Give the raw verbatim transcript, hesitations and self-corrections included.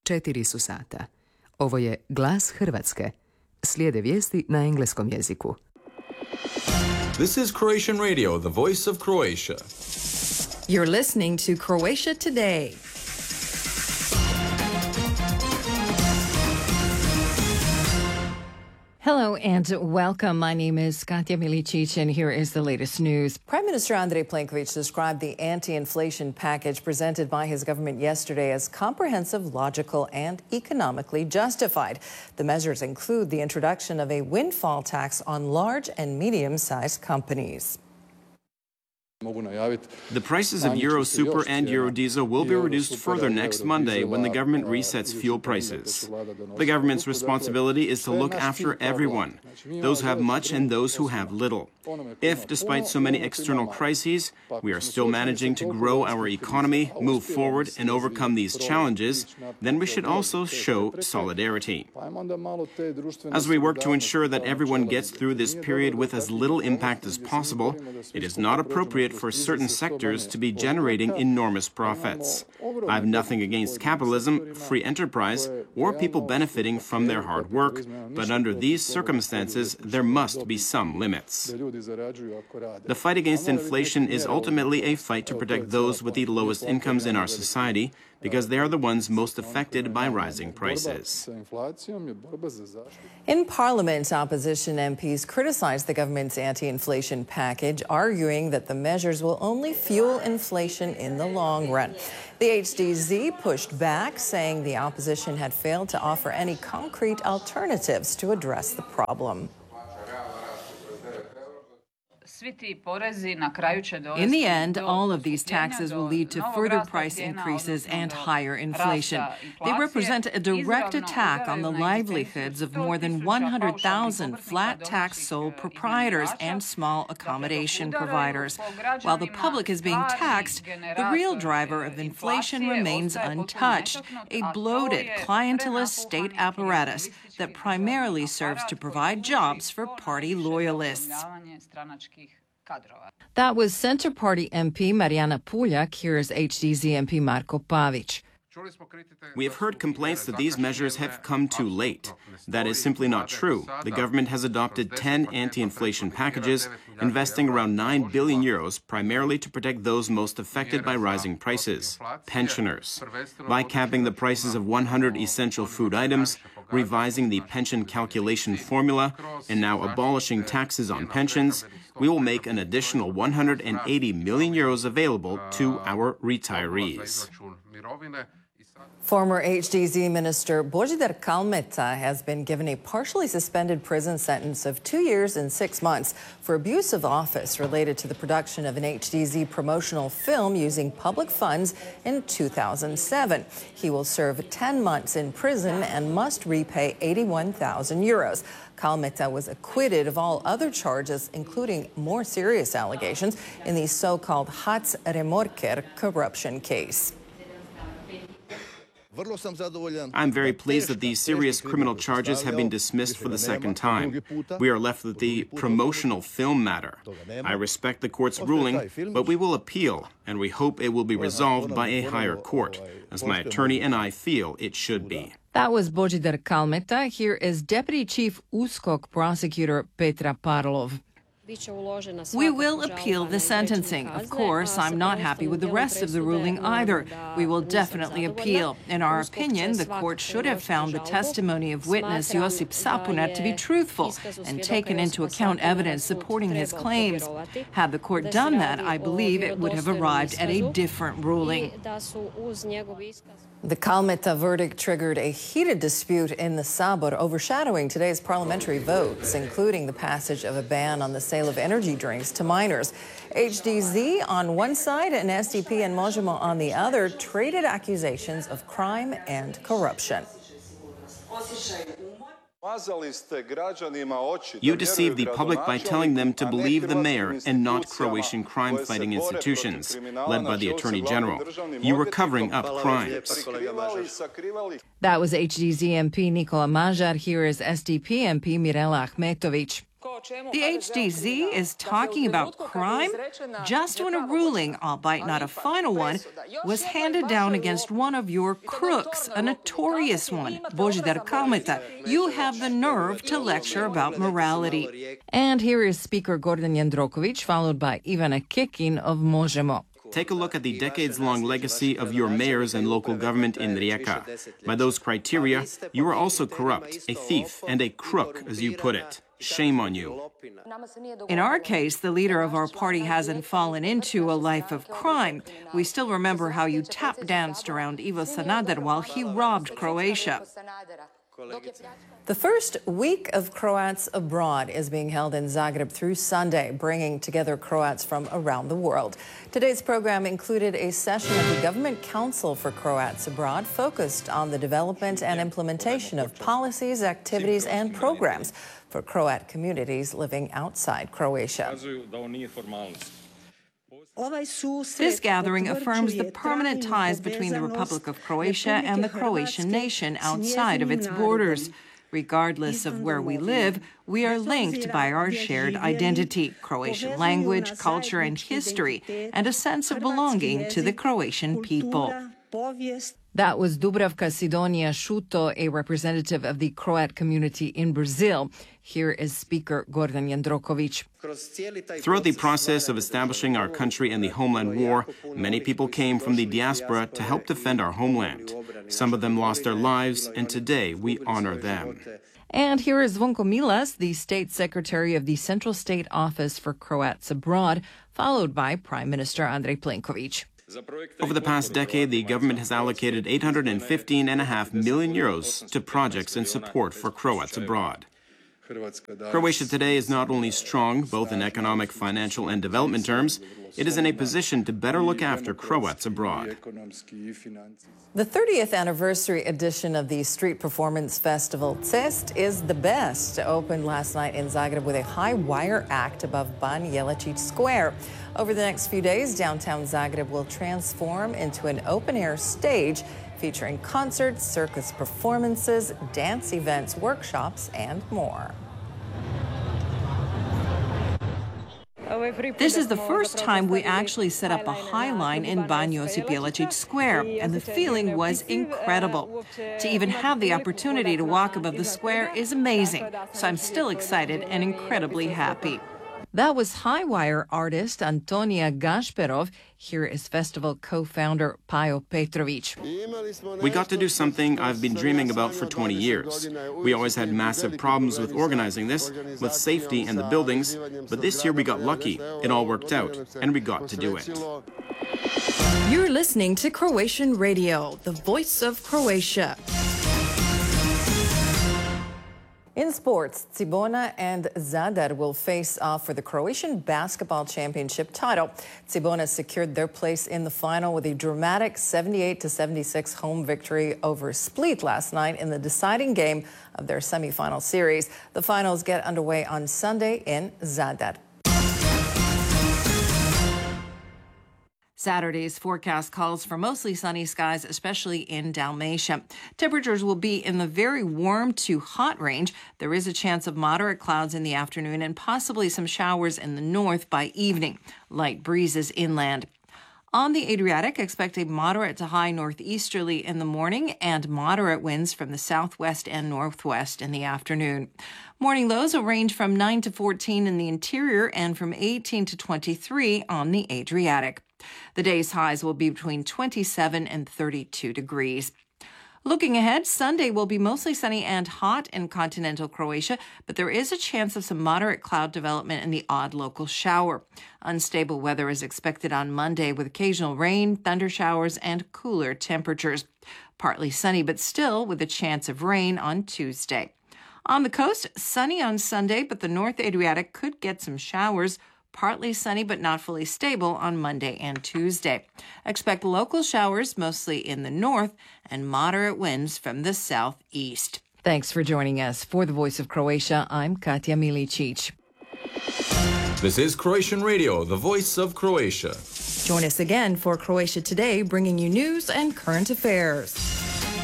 Četiri su sata. Ovo je Glas Hrvatske. Slijede vijesti na engleskom jeziku. This is Croatian Radio, the voice of Croatia. You're listening to Croatia Today. Hello and welcome. My name is Katja Milicic and here is the latest news. Prime Minister Andrej Plenković described the anti-inflation package presented by his government yesterday as comprehensive, logical, and economically justified. The measures include the introduction of a windfall tax on large and medium-sized companies. The prices of Euro Super and Euro Diesel will be reduced further next Monday when the government resets fuel prices. The government's responsibility is to look after everyone, those who have much and those who have little. If, despite so many external crises, we are still managing to grow our economy, move forward, and overcome these challenges, then we should also show solidarity. As we work to ensure that everyone gets through this period with as little impact as possible, it is not appropriate for certain sectors to be generating enormous profits. I have nothing against capitalism, free enterprise, or people benefiting from their hard work, but under these circumstances, there must be some limits. The fight against inflation is ultimately a fight to protect those with the lowest incomes in our society, because they are the ones most affected by rising prices. In Parliament, opposition M Ps criticized the government's anti-inflation package, arguing that the measures will only fuel inflation in the long run. The H D Z pushed back, saying the opposition had failed to offer any concrete alternatives to address the problem. In the end, all of these taxes will lead to further price increases and higher inflation. They represent a direct attack on the livelihoods of more than one hundred thousand flat tax sole proprietors and small accommodation providers. While the public is being taxed, the real driver of inflation remains untouched, a bloated, clientelist state apparatus that primarily serves to provide jobs for party loyalists. That was Centre Party M P Marijana Puljak. Here's H D Z M P Marko Pavić. We have heard complaints that these measures have come too late. That is simply not true. The government has adopted ten anti-inflation packages, investing around nine billion euros, primarily to protect those most affected by rising prices, pensioners. By capping the prices of one hundred essential food items, revising the pension calculation formula, and now abolishing taxes on pensions, we will make an additional one hundred eighty million euros available to our retirees. Former H D Z Minister Božidar Kalmeta has been given a partially suspended prison sentence of two years and six months for abuse of office related to the production of an H D Z promotional film using public funds in two thousand seven. He will serve ten months in prison and must repay eighty-one thousand euros. Kalmeta was acquitted of all other charges, including more serious allegations in the so-called Hac Remorker corruption case. I'm very pleased that these serious criminal charges have been dismissed for the second time. We are left with the promotional film matter. I respect the court's ruling, but we will appeal, and we hope it will be resolved by a higher court, as my attorney and I feel it should be. That was Božidar Kalmeta. Here is Deputy Chief U S K O K Prosecutor Petra Parlov. We will appeal the sentencing. Of course, I'm not happy with the rest of the ruling either. We will definitely appeal. In our opinion, the court should have found the testimony of witness Josip Sapunet to be truthful and taken into account evidence supporting his claims. Had the court done that, I believe it would have arrived at a different ruling. The Kalmeta verdict triggered a heated dispute in the Sabor, overshadowing today's parliamentary votes, including the passage of a ban on the sale of energy drinks to minors. H D Z on one side and S D P and Možemo on the other traded accusations of crime and corruption. You deceived the public by telling them to believe the mayor and not Croatian crime-fighting institutions, led by the Attorney General. You were covering up crimes. That was H D Z M P Nikola Mažar. Here is S D P M P Mirela Ahmetović. The H D Z is talking about crime just when a ruling, albeit not a final one, was handed down against one of your crooks, a notorious one, Božidar Kalmeta. You have the nerve to lecture about morality. And here is Speaker Gordan Jandrokovic, followed by Ivana Kekin of Možemo. Take a look at the decades-long legacy of your mayors and local government in Rijeka. By those criteria, you are also corrupt, a thief, and a crook, as you put it. Shame on you. In our case, the leader of our party hasn't fallen into a life of crime. We still remember how you tap danced around Ivo Sanader while he robbed Croatia. The first week of Croats abroad is being held in Zagreb through Sunday, bringing together Croats from around the world. Today's program included a session of the Government Council for Croats Abroad focused on the development and implementation of policies, activities, and programs for Croat communities living outside Croatia. This gathering affirms the permanent ties between the Republic of Croatia and the Croatian nation outside of its borders. Regardless of where we live, we are linked by our shared identity, Croatian language, culture, and history, and a sense of belonging to the Croatian people. That was Dubravka Sidonia Šuto, a representative of the Croat community in Brazil. Here is Speaker Gordan Jandrokovic. Throughout the process of establishing our country in the homeland war, many people came from the diaspora to help defend our homeland. Some of them lost their lives, and today we honor them. And here is Zvonko Milas, the State Secretary of the Central State Office for Croats Abroad, followed by Prime Minister Andrej Plenković. Over the past decade, the government has allocated eight hundred fifteen point five million euros to projects in support for Croats abroad. Croatia today is not only strong, both in economic, financial, and development terms, it is in a position to better look after Croats abroad. The thirtieth anniversary edition of the Street Performance Festival Cest is the best. Opened last night in Zagreb with a high-wire act above Ban Jelačić Square. Over the next few days, downtown Zagreb will transform into an open-air stage featuring concerts, circus performances, dance events, workshops, and more. This is the first time we actually set up a high line in Ban Josip Jelačić Square, and the feeling was incredible. To even have the opportunity to walk above the square is amazing, so I'm still excited and incredibly happy. That was high-wire artist Antonija Gašperov. Here is festival co-founder Pajo Petrović. We got to do something I've been dreaming about for twenty years. We always had massive problems with organizing this, with safety and the buildings, but this year we got lucky. It all worked out, and we got to do it. You're listening to Croatian Radio, the voice of Croatia. In sports, Cibona and Zadar will face off for the Croatian Basketball Championship title. Cibona secured their place in the final with a dramatic seventy-eight to seventy-six home victory over Split last night in the deciding game of their semifinal series. The finals get underway on Sunday in Zadar. Saturday's forecast calls for mostly sunny skies, especially in Dalmatia. Temperatures will be in the very warm to hot range. There is a chance of moderate clouds in the afternoon and possibly some showers in the north by evening. Light breezes inland. On the Adriatic, expect a moderate to high northeasterly in the morning and moderate winds from the southwest and northwest in the afternoon. Morning lows will range from nine to fourteen in the interior and from eighteen to twenty-three on the Adriatic. The day's highs will be between twenty-seven and thirty-two degrees. Looking ahead, Sunday will be mostly sunny and hot in continental Croatia, but there is a chance of some moderate cloud development and the odd local shower. Unstable weather is expected on Monday with occasional rain, thunder showers, and cooler temperatures. Partly sunny, but still with a chance of rain on Tuesday. On the coast, sunny on Sunday, but the North Adriatic could get some showers. Partly sunny but not fully stable on Monday and Tuesday. Expect local showers mostly in the north and moderate winds from the southeast. Thanks for joining us. For the Voice of Croatia, I'm Katja Milicic. This is Croatian Radio, the voice of Croatia. Join us again for Croatia Today, bringing you news and current affairs.